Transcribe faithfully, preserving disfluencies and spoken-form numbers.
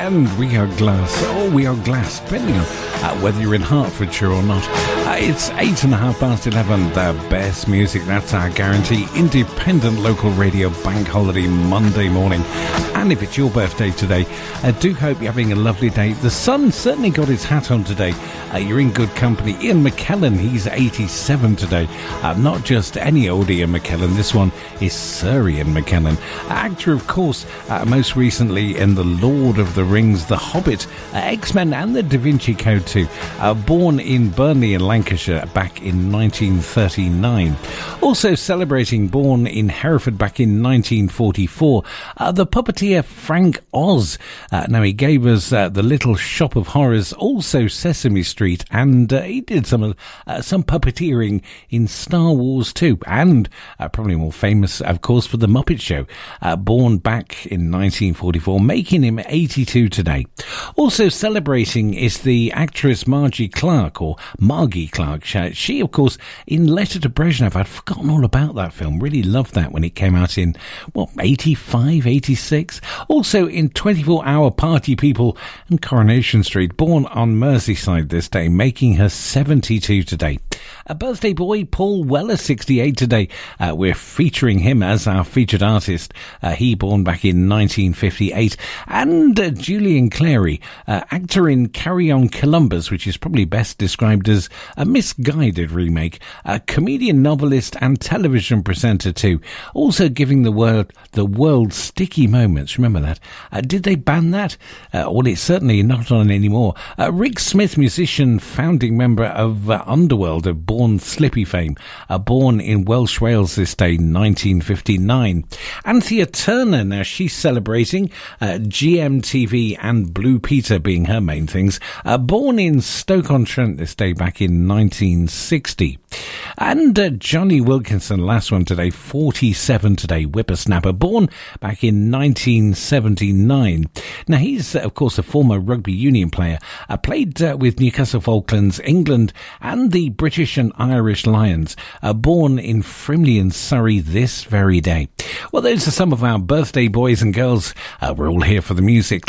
and We Are Glass, or We Are Glass, depending on uh, whether you're in Hertfordshire or not. Uh, it's eight and a half past eleven. The best music, that's our guarantee. Independent local radio bank holiday Monday morning. And if it's your birthday today, I do hope you're having a lovely day. The sun certainly got his hat on today. Uh, you're in good company. Ian McKellen, he's eighty-seven today. Uh, not just any old Ian McKellen. This one is Sir Ian McKellen. Actor, of course, uh, most recently in The Lord of the Rings, The Hobbit, uh, X-Men and The Da Vinci Code too. Uh, born in Burnley in Lancashire back in nineteen thirty-nine. Also celebrating, born in Hereford back in nineteen forty-four, uh, the puppeteer Frank Oz. Uh, now, he gave us uh, The Little Shop of Horrors, also Sesame Street, and uh, he did some uh, some puppeteering in Star Wars too, and uh, probably more famous, of course, for The Muppet Show. Uh, born back in nineteen forty-four, making him eighty-two today. Also celebrating is the actress Margie Clark, or Margie Clark. She, of course, in Letter to Brezhnev, I'd forgotten all about that film. Really loved that when it came out in, what, eighty-five, eighty-six? Also in twenty-four hour Party People and Coronation Street. Born on Merseyside this day, making her seventy-two today. A birthday boy, Paul Weller, sixty-eight today. Uh, we're featuring him as our featured artist. Uh, he born back in nineteen fifty-eight. And uh, Julian Clary, uh, actor in Carry On Columbus, which is probably best described as a misguided remake. A comedian, novelist and television presenter too. Also giving the world the world sticky moments. Remember that? Uh, did they ban that? Uh, well, it's certainly not on anymore. Uh, Rick Smith, musician, founding member of uh, Underworld, of Born Slippy fame, uh, born in Welsh Wales this day, nineteen fifty-nine. Anthea Turner, now she's celebrating, uh, G M T V and Blue Peter being her main things, uh, born in Stoke-on-Trent this day back in nineteen sixty. And uh, Johnny Wilkinson, last one today, forty-seven today, whippersnapper, born back in nineteen seventy-nine. Now, he's, uh, of course, a former rugby union player, uh, played uh, with Newcastle Falklands, England, and the British and Irish Lions, uh, born in Frimley in Surrey this very day. Well, those are some of our birthday boys and girls. Uh, we're all here for the music.